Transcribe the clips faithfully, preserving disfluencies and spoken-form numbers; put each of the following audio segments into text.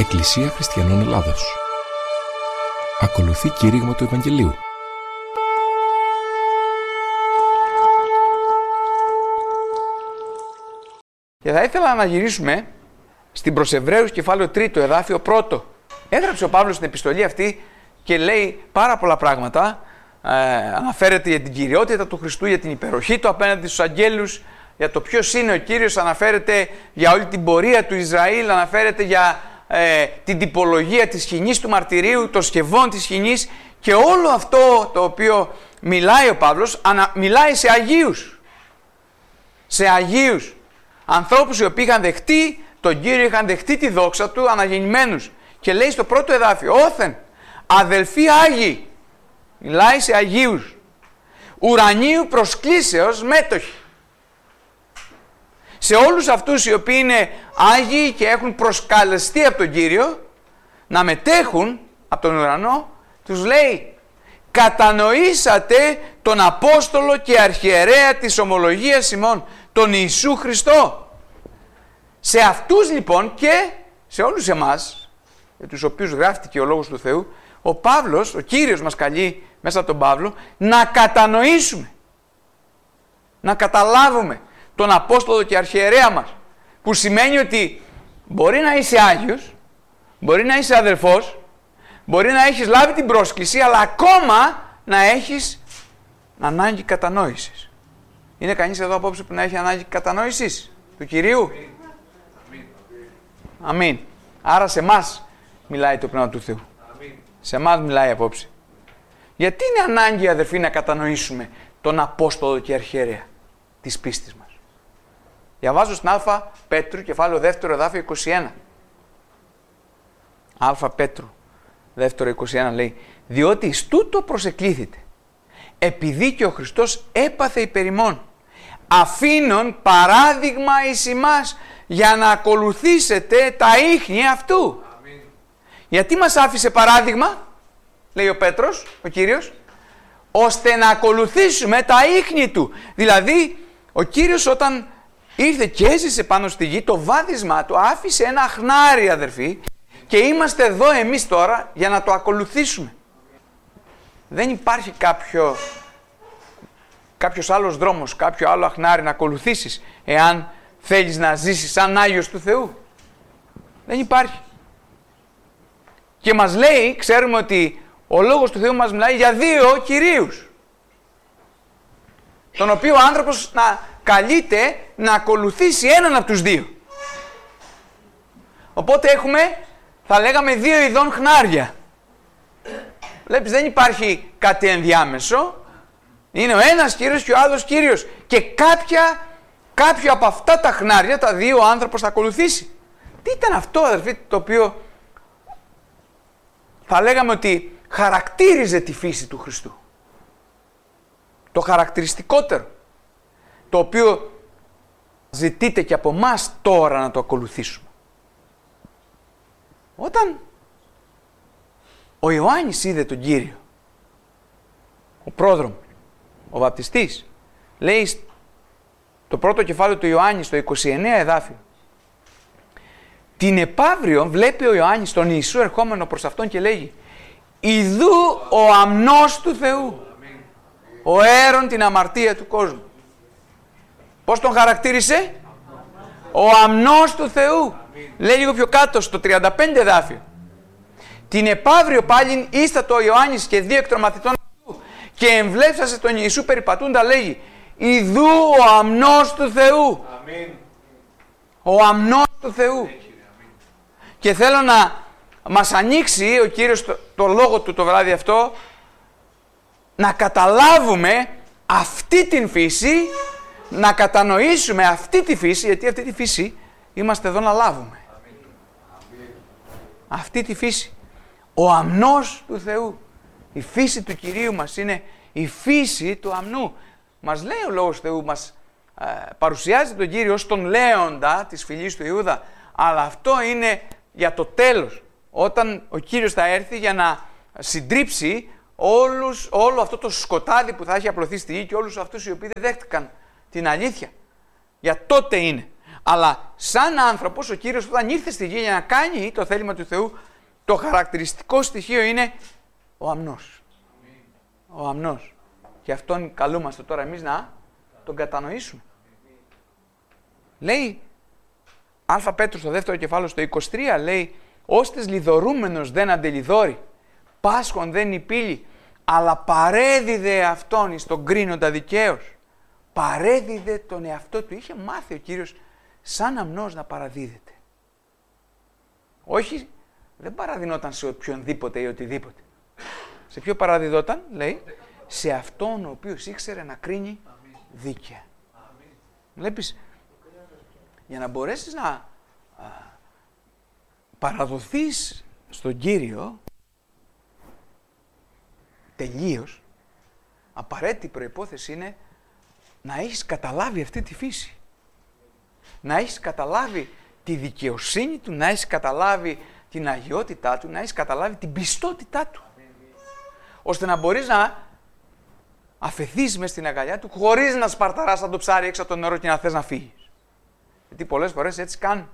Εκκλησία Χριστιανών Ελλάδος. Ακολουθεί κήρυγμα του Ευαγγελίου. Και θα ήθελα να γυρίσουμε στην προς Εβραίους κεφάλαιο τρίτο, εδάφιο πρώτο. Έγραψε ο Παύλος στην επιστολή αυτή και λέει πάρα πολλά πράγματα. Ε, αναφέρεται για την κυριότητα του Χριστού, για την υπεροχή του απέναντι στους αγγέλους, για το ποιος είναι ο Κύριος, αναφέρεται για όλη την πορεία του Ισραήλ, αναφέρεται για ε, την τυπολογία της σκηνής του μαρτυρίου, των σκευών της σκηνής, και όλο αυτό το οποίο μιλάει ο Παύλος, ανα, μιλάει σε Αγίους. Σε Αγίους. Ανθρώπους οι οποίοι είχαν δεχτεί τον Κύριο, είχαν δεχτεί τη δόξα του, αναγεννημένους. Και λέει στο πρώτο εδάφιο, όθεν, αδελφοί Άγιοι, μιλάει σε Αγίους, ουρανίου προσκλήσεως μέτοχοι. Σε όλους αυτούς οι οποίοι είναι Άγιοι και έχουν προσκαλεστεί από τον Κύριο να μετέχουν από τον ουρανό, τους λέει, κατανοήσατε τον Απόστολο και Αρχιερέα της ομολογίας ημών, τον Ιησού Χριστό. Σε αυτούς λοιπόν και σε όλους εμάς, για τους οποίους γράφτηκε ο Λόγος του Θεού, ο Παύλος, ο Κύριος μας καλεί μέσα από τον Παύλο να κατανοήσουμε, να καταλάβουμε τον Απόστολο και Αρχιερέα μας, που σημαίνει ότι μπορεί να είσαι Άγιος, μπορεί να είσαι αδελφός, μπορεί να έχεις λάβει την πρόσκληση, αλλά ακόμα να έχεις ανάγκη κατανόησης. Είναι κανείς εδώ απόψε που να έχει ανάγκη κατανόησης του Κυρίου? Αμήν. Αμήν. Άρα σε εμάς μιλάει το Πνεύμα του Θεού. Αμήν. Σε εμάς μιλάει απόψε. Γιατί είναι ανάγκη, αδερφοί, να κατανοήσουμε τον Απόστολο και Αρχιερέα της πίστης μας? Διαβάζω στην Α Πέτρου, κεφάλαιο δεύτερο, εδάφιο είκοσι ένα. Α Πέτρου, δεύτερο είκοσι ένα λέει, διότι εις τούτο προσεκλήθητε, επειδή και ο Χριστός έπαθε υπέρ ημών, αφήνων παράδειγμα εις ημάς, για να ακολουθήσετε τα ίχνη αυτού. Αμήν. Γιατί μας άφησε παράδειγμα, λέει ο Πέτρος, ο Κύριος, ώστε να ακολουθήσουμε τα ίχνη του. Δηλαδή, ο Κύριος όταν ήρθε και έζησε πάνω στη γη, το βάδισμά του άφησε ένα χνάρι, αδερφοί, και είμαστε εδώ εμείς τώρα για να το ακολουθήσουμε. Δεν υπάρχει κάποιο, κάποιος άλλος δρόμος, κάποιο άλλο αχνάρι να ακολουθήσεις, εάν θέλεις να ζήσεις σαν Άγιος του Θεού. Δεν υπάρχει. Και μας λέει, ξέρουμε ότι ο Λόγος του Θεού μας μιλάει για δύο Κυρίους, τον οποίο ο άνθρωπος να καλείται να ακολουθήσει έναν από τους δύο. Οπότε έχουμε, θα λέγαμε, δύο ειδών χνάρια. Βλέπεις, δεν υπάρχει κάτι ενδιάμεσο. Είναι ο ένας Κύριος και ο άλλος Κύριος. Και κάποια, κάποιο από αυτά τα χνάρια, τα δύο, ο άνθρωπος θα ακολουθήσει. Τι ήταν αυτό, αδερφοί, το οποίο θα λέγαμε ότι χαρακτήριζε τη φύση του Χριστού? Το χαρακτηριστικότερο, το οποίο ζητείται και από μας τώρα να το ακολουθήσουμε. Όταν ο Ιωάννης είδε τον Κύριο, ο πρόδρομος, ο βαπτιστής, λέει το πρώτο κεφάλαιο του Ιωάννη στο είκοσι εννέα εδάφιο, την επαύριο βλέπει ο Ιωάννης τον Ιησού ερχόμενο προς αυτόν και λέγει, ιδού ο αμνός του Θεού, ο αίρον την αμαρτία του κόσμου. Πώς τον χαρακτήρισε? Ο αμνός του Θεού. Λέει λίγο πιο κάτω στο τριάντα πέντε εδάφιο. Την επαύριο πάλιν ίστατο ο Ιωάννης και δύο εκ των μαθητών αυτού και εμβλέψασε τον Ιησού περιπατούντα, λέγει, ιδού ο αμνός του Θεού. Αμήν. Ο αμνός του Θεού. Και θέλω να μας ανοίξει ο Κύριος το, το λόγο του το βράδυ αυτό, να καταλάβουμε αυτή την φύση, να κατανοήσουμε αυτή τη φύση, γιατί αυτή τη φύση είμαστε εδώ να λάβουμε. Αμήν. Αυτή τη φύση. Ο αμνός του Θεού. Η φύση του Κυρίου μας είναι η φύση του αμνού. Μας λέει ο Λόγος του Θεού, μας ε, παρουσιάζει τον Κύριο ως τον λέοντα της φυλής του Ιούδα, αλλά αυτό είναι για το τέλος, όταν ο Κύριος θα έρθει για να συντρίψει όλους, όλο αυτό το σκοτάδι που θα έχει απλωθεί στη γη και όλους αυτούς οι οποίοι δεν δέχτηκαν την αλήθεια. Για τότε είναι. Αλλά σαν άνθρωπος ο Κύριος όταν ήρθε στη γη για να κάνει το θέλημα του Θεού, το χαρακτηριστικό στοιχείο είναι ο αμνός. Ο αμνός. Και αυτόν καλούμαστε τώρα εμείς να τον κατανοήσουμε. Λέει Α Πέτρου στο δεύτερο κεφάλαιο στο είκοσι τρία, λέει «Ώστες λιδωρούμενος δεν αντελιδώρει, πάσχον δεν υπήλει, αλλά παρέδιδε αυτόν εις τον κρίνοντα δικαίως». Παρέδιδε τον εαυτό του. Είχε μάθει ο Κύριος σαν αμνός να παραδίδεται. Όχι, δεν παραδεινόταν σε οποιονδήποτε ή οτιδήποτε. Σε ποιο παραδιδόταν, λέει, σε αυτόν ο οποίος ήξερε να κρίνει δίκαια. Βλέπεις, για να μπορέσεις να α, παραδοθείς στον Κύριο τελείως, απαραίτητη προϋπόθεση είναι να έχεις καταλάβει αυτή τη φύση. Να έχεις καταλάβει τη δικαιοσύνη του, να έχεις καταλάβει την αγιότητά του, να έχεις καταλάβει την πιστότητά του. Ώστε να μπορείς να αφαιθείς μες στην αγκαλιά του χωρίς να σπαρταράς σαν το ψάρι έξω από το νερό και να θες να φύγεις. Γιατί πολλές φορές έτσι κάνουν.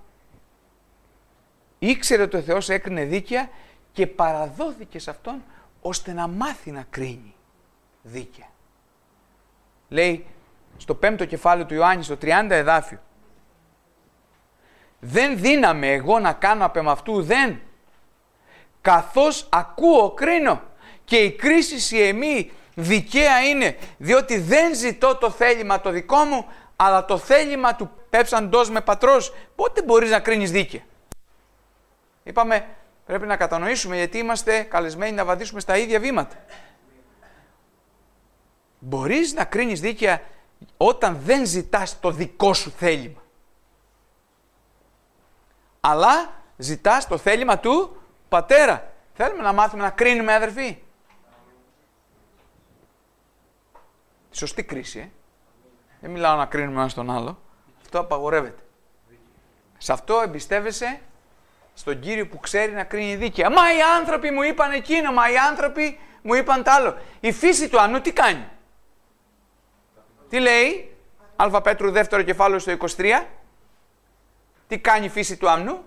Ήξερε ότι ο Θεός έκρινε δίκαια και παραδόθηκε σε Αυτόν ώστε να μάθει να κρίνει δίκαια. Λέει στο πέμπτο κεφάλαιο του Ιωάννη, στο τριάντα εδάφιο, «Δεν δύναμαι εγώ να κάνω απ' εμαυτού ουδέν, καθώς ακούω κρίνω, και η κρίση η εμή δικαία είναι, διότι δεν ζητώ το θέλημα το δικό μου, αλλά το θέλημα του πέψαντός με πατρός». Πότε μπορείς να κρίνεις δίκαια? Είπαμε, πρέπει να κατανοήσουμε γιατί είμαστε καλεσμένοι να βαδίσουμε στα ίδια βήματα. Μπορείς να κρίνεις δίκαια όταν δεν ζητάς το δικό σου θέλημα, αλλά ζητάς το θέλημα του πατέρα. Θέλουμε να μάθουμε να κρίνουμε, αδερφοί. Σωστή κρίση, ε. Δεν μιλάω να κρίνουμε ένα στον άλλο. Αυτό απαγορεύεται. Σε αυτό εμπιστεύεσαι στον Κύριο που ξέρει να κρίνει δίκαια. Μα οι άνθρωποι μου είπαν εκείνο, μα οι άνθρωποι μου είπαν τ' άλλο. Η φύση του ανού τι κάνει? Τι λέει Α Πέτρου δεύτερο κεφάλαιο στο είκοσι τρία? Τι κάνει η φύση του αμνού?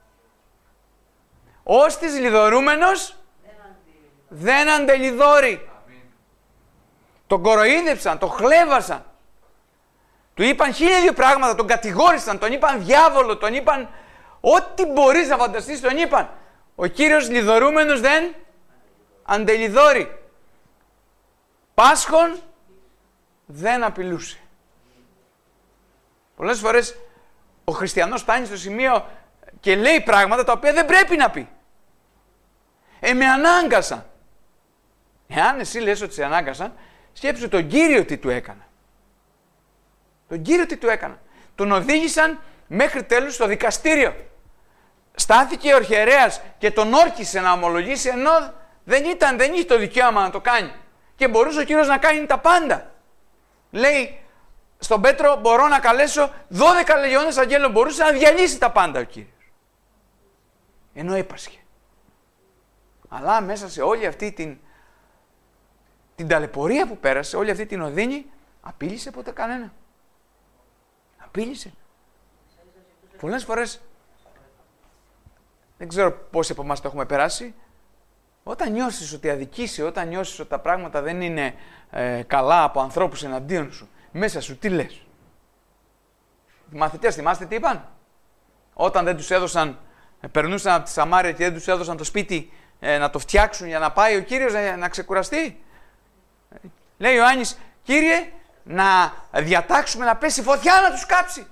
Όστις λιδωρούμενος δεν αντελιδώρει. Τον κοροϊδεύσαν, τον χλέβασαν. Του είπαν χίλια δύο πράγματα, τον κατηγόρησαν, τον είπαν διάβολο, τον είπαν ό,τι μπορείς να φανταστείς, τον είπαν. Ο Κύριος λιδωρούμενος δεν αντελιδώρει. Πάσχον δεν απειλούσε. Πολλές φορές ο χριστιανός φτάνει στο σημείο και λέει πράγματα τα οποία δεν πρέπει να πει. Ε, με ανάγκασαν. Εάν εσύ λες ότι σε ανάγκασαν, σκέψου τον Κύριο τι του έκανα. Τον Κύριο τι του έκανα. Τον οδήγησαν μέχρι τέλους στο δικαστήριο. Στάθηκε ο αρχιερέας και τον όρκησε να ομολογήσει, ενώ δεν ήταν, δεν είχε το δικαίωμα να το κάνει. Και μπορούσε ο Κύριος να κάνει τα πάντα. Λέει στον Πέτρο, μπορώ να καλέσω δώδεκα λεγεώνες αγγέλων. Μπορούσε να διαλύσει τα πάντα ο Κύριος. Ενώ έπασχε. Αλλά μέσα σε όλη αυτή την, την ταλαιπωρία που πέρασε, όλη αυτή την οδύνη, απείλησε ποτέ κανένα. Απείλησε. Πολλές φορές, δεν ξέρω πόσοι από εμάς το έχουμε περάσει, όταν νιώσεις ότι αδικήσει, όταν νιώσεις ότι τα πράγματα δεν είναι ε, καλά από ανθρώπους εναντίον σου, μέσα σου τι λες? Οι μαθητές θυμάστε τι είπαν? Όταν δεν τους έδωσαν, ε, περνούσαν από τη Σαμάρια και δεν τους έδωσαν το σπίτι ε, να το φτιάξουν για να πάει ο Κύριος να, να ξεκουραστεί. Λέει ο Ιωάννης, Κύριε, να διατάξουμε να πέσει φωτιά να τους κάψει.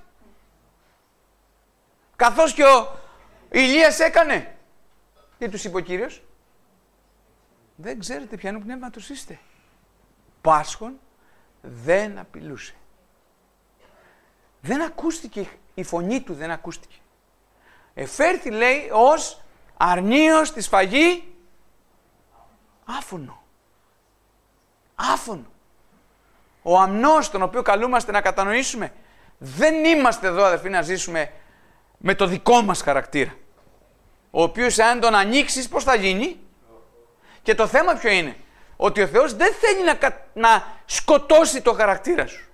Καθώς και ο Ηλίας έκανε. Τι τους είπε ο Κύριος? Δεν ξέρετε ποιανού πνεύματος είστε. Πάσχον δεν απειλούσε. Δεν ακούστηκε, η φωνή του δεν ακούστηκε. Εφέρθη, λέει, ως αρνίος τη σφαγή άφωνο. Άφωνο. Ο αμνός τον οποίο καλούμαστε να κατανοήσουμε, δεν είμαστε εδώ, αδερφοί, να ζήσουμε με το δικό μας χαρακτήρα. Ο οποίος αν τον ανοίξεις, πώς θα γίνει? Και το θέμα ποιο είναι? Ότι ο Θεός δεν θέλει να, να σκοτώσει το χαρακτήρα σου.